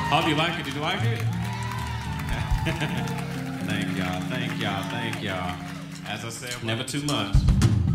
Oh, do you like it? Did you like it? Thank y'all, thank y'all, thank y'all. As I said, never too much.